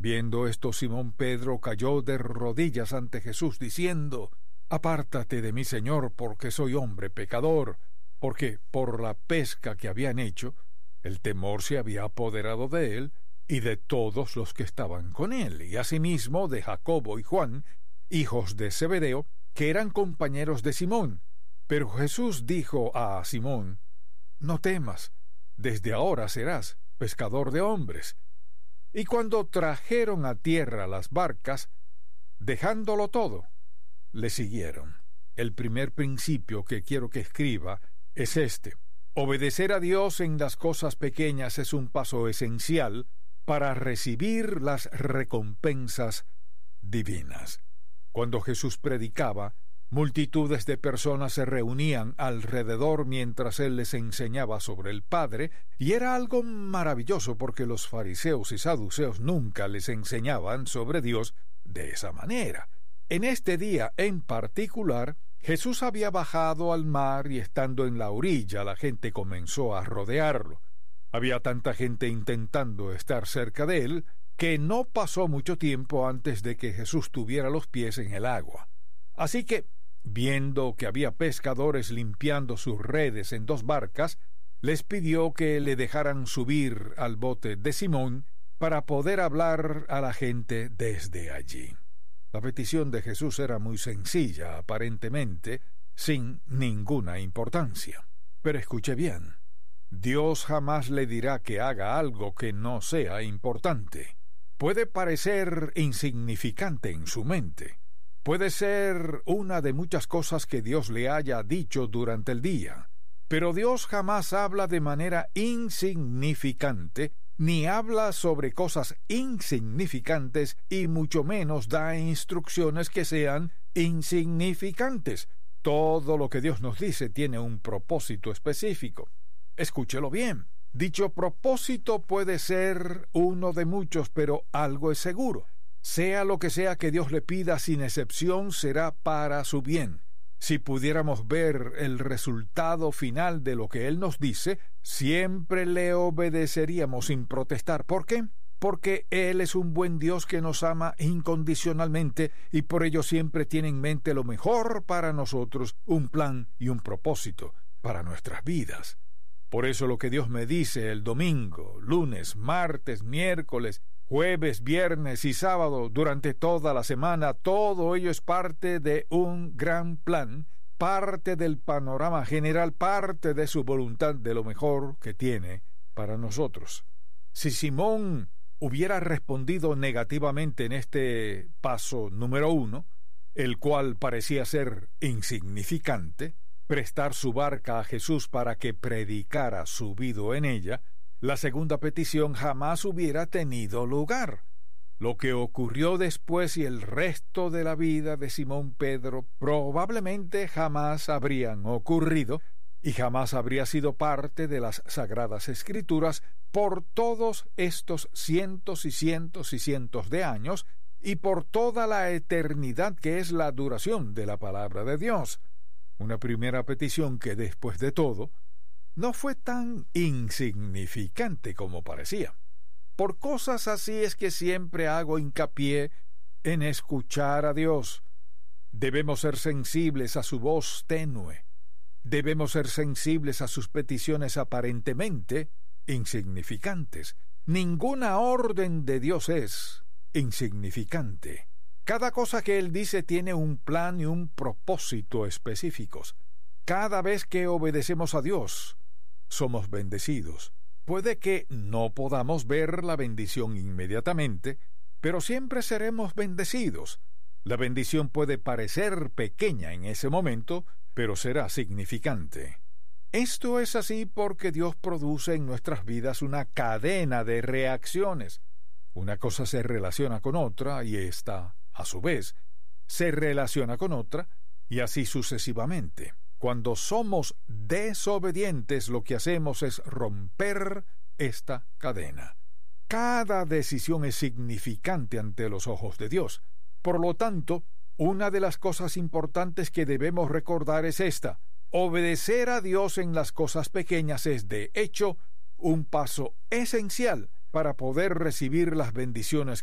Viendo esto, Simón Pedro cayó de rodillas ante Jesús, diciendo: «Apártate de mí, Señor, porque soy hombre pecador», porque por la pesca que habían hecho, el temor se había apoderado de él y de todos los que estaban con él, y asimismo de Jacobo y Juan, hijos de Zebedeo, que eran compañeros de Simón. Pero Jesús dijo a Simón: «No temas, desde ahora serás pescador de hombres». Y cuando trajeron a tierra las barcas, dejándolo todo, le siguieron. El primer principio que quiero que escriba es este: obedecer a Dios en las cosas pequeñas es un paso esencial para recibir las recompensas divinas. Cuando Jesús predicaba, multitudes de personas se reunían alrededor mientras él les enseñaba sobre el Padre, y era algo maravilloso porque los fariseos y saduceos nunca les enseñaban sobre Dios de esa manera. En este día en particular, Jesús había bajado al mar y estando en la orilla, la gente comenzó a rodearlo. Había tanta gente intentando estar cerca de él que no pasó mucho tiempo antes de que Jesús tuviera los pies en el agua. Así que, viendo que había pescadores limpiando sus redes en 2 barcas, les pidió que le dejaran subir al bote de Simón para poder hablar a la gente desde allí. La petición de Jesús era muy sencilla, aparentemente, sin ninguna importancia. Pero escuche bien, Dios jamás le dirá que haga algo que no sea importante. Puede parecer insignificante en su mente. Puede ser una de muchas cosas que Dios le haya dicho durante el día. Pero Dios jamás habla de manera insignificante, ni habla sobre cosas insignificantes, y mucho menos da instrucciones que sean insignificantes. Todo lo que Dios nos dice tiene un propósito específico. Escúchelo bien. Dicho propósito puede ser uno de muchos, pero algo es seguro. Sea lo que sea que Dios le pida, sin excepción, será para su bien. Si pudiéramos ver el resultado final de lo que Él nos dice, siempre le obedeceríamos sin protestar. ¿Por qué? Porque Él es un buen Dios que nos ama incondicionalmente y por ello siempre tiene en mente lo mejor para nosotros, un plan y un propósito para nuestras vidas. Por eso lo que Dios me dice el domingo, lunes, martes, miércoles, jueves, viernes y sábado, durante toda la semana, todo ello es parte de un gran plan, parte del panorama general, parte de su voluntad, de lo mejor que tiene para nosotros. Si Simón hubiera respondido negativamente en este paso número 1, el cual parecía ser insignificante, prestar su barca a Jesús para que predicara subido en ella, la segunda petición jamás hubiera tenido lugar. Lo que ocurrió después y el resto de la vida de Simón Pedro probablemente jamás habrían ocurrido y jamás habría sido parte de las Sagradas Escrituras por todos estos cientos y cientos y cientos de años y por toda la eternidad que es la duración de la palabra de Dios. Una primera petición que, después de todo, no fue tan insignificante como parecía. Por cosas así es que siempre hago hincapié en escuchar a Dios. Debemos ser sensibles a su voz tenue. Debemos ser sensibles a sus peticiones aparentemente insignificantes. Ninguna orden de Dios es insignificante. Cada cosa que Él dice tiene un plan y un propósito específicos. Cada vez que obedecemos a Dios, somos bendecidos. Puede que no podamos ver la bendición inmediatamente, pero siempre seremos bendecidos. La bendición puede parecer pequeña en ese momento, pero será significante. Esto es así porque Dios produce en nuestras vidas una cadena de reacciones. Una cosa se relaciona con otra y esta, a su vez, se relaciona con otra y así sucesivamente. Cuando somos desobedientes, lo que hacemos es romper esta cadena. Cada decisión es significante ante los ojos de Dios. Por lo tanto, una de las cosas importantes que debemos recordar es esta: obedecer a Dios en las cosas pequeñas es, de hecho, un paso esencial para poder recibir las bendiciones